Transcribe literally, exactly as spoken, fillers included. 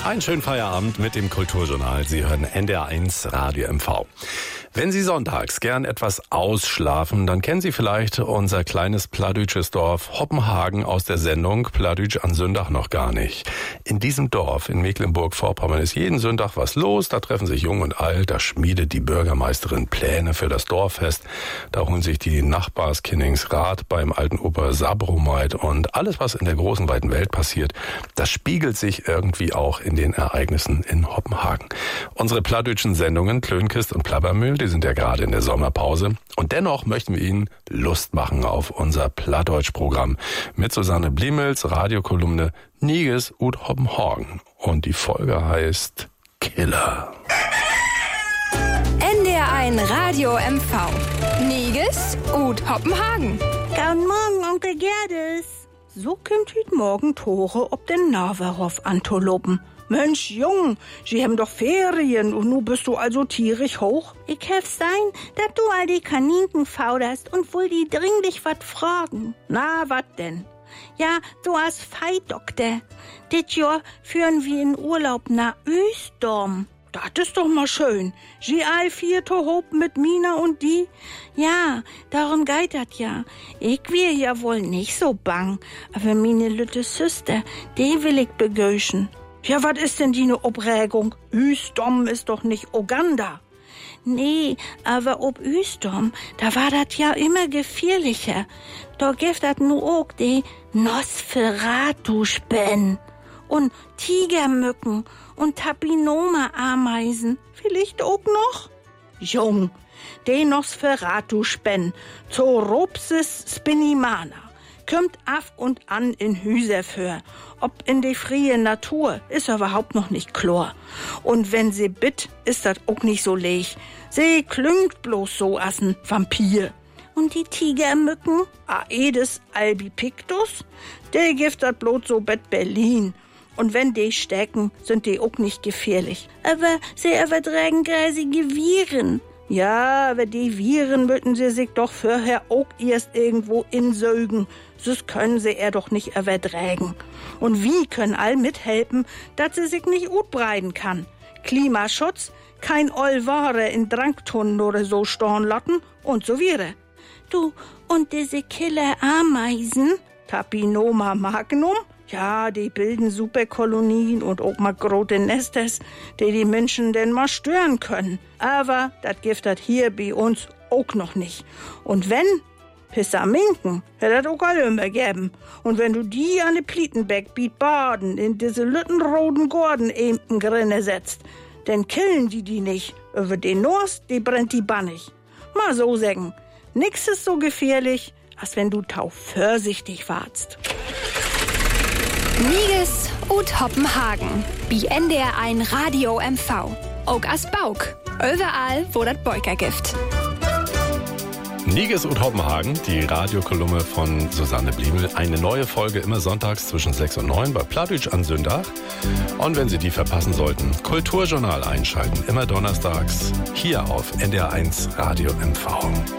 Einen schönen Feierabend mit dem Kulturjournal. Sie hören N D R eins Radio M V. Wenn Sie sonntags gern etwas ausschlafen, dann kennen Sie vielleicht unser kleines plattdeutsches Dorf Hoppenhagen aus der Sendung Plattdeutsch an Sündach noch gar nicht. In diesem Dorf in Mecklenburg-Vorpommern ist jeden Sonntag was los. Da treffen sich Jung und Alt, da schmiedet die Bürgermeisterin Pläne für das Dorffest. Da holen sich die Nachbarskinnings Rat beim alten Opa Sabromeit. Und alles, was in der großen, weiten Welt passiert, das spiegelt sich irgendwie auch in den Ereignissen in Hoppenhagen. Unsere plattdeutschen Sendungen Klönkist und Plabbermühl, die sind ja gerade in der Sommerpause. Und dennoch möchten wir Ihnen Lust machen auf unser Plattdeutsch-Programm mit Susanne Bliemels Radiokolumne Niges ut Hoppenhagen. Und die Folge heißt Killer. N D R eins Radio M V. Niges ut Hoppenhagen. Guten Morgen, Onkel Gerdes. So kommt heute Morgen Tore ob den Naverhof anzuloben. Mensch, Jung, Sie haben doch Ferien und nu bist du also tierisch hoch. Ich helf sein, dass du all die Kaninken fauderst und wohl die dringlich wat fragen. Na, wat denn? Ja, du hast Feidoktor. Dit Jahr führen wir in Urlaub nach Ösdorm. Das ist doch mal schön. Sie all vier to hob mit Mina und die? Ja, darum geht das ja. Ich wär ja wohl nicht so bang, aber meine lütte Süster, die will ich begöschen. Ja, was ist denn die ne Obregung? Ösdorm ist doch nicht Uganda. Nee, aber ob Ösdorm, da war das ja immer gefährlicher. Da gibt das nu auch die Nosferatu-Spen und Tigermücken und Tapinoma-Ameisen. Vielleicht auch noch? Jung, die Nosferatu-Spen, Zoropsis spinimana, kommt af und an in Hüser für. Ob in die frie Natur, ist überhaupt noch nicht klar. Und wenn sie bitt, ist das auch nicht so leg. Sie klüngt bloß so as ein Vampir. Und die Tigermücken, Aedes albipictus, der gibt das bloß so bet Berlin. Und wenn die stecken, sind die auch nicht gefährlich. Aber sie übertragen greisige Viren. Ja, aber die Viren müssen sie sich doch vorher auch erst irgendwo insögen. Das können sie er doch nicht übertragen. Und wie können all mithelfen, dass sie sich nicht utbreiten kann? Klimaschutz, kein Ollware in Dranktonnen oder so storn lassen und so weiter. Du, und diese Killer-Ameisen, Tapinoma magnum, ja, die bilden Superkolonien und auch mal große Nesters, die die Menschen denn mal stören können. Aber das gibt das hier bei uns auch noch nicht. Und wenn, Pissaminken, hätte das auch alle immer geben. Und wenn du die an de Plietenbeck biet baden, in diese lüttenroten Gorden eben grinne setzt, dann killen die die nicht. Über den Norst, die brennt die bannig. Mal so sagen, nix ist so gefährlich, als wenn du tau vorsichtig warst. Niges ut Hoppenhagen. Bi N D R eins Radio M V. Auch as Bauk. Überall, wo das Beuker gibt. Niges ut Hoppenhagen, die Radiokolumne von Susanne Bliemel. Eine neue Folge immer sonntags zwischen sechs und neun bei Plattdeutsch an Sündach. Und wenn Sie die verpassen sollten, Kulturjournal einschalten. Immer donnerstags hier auf N D R eins Radio M V.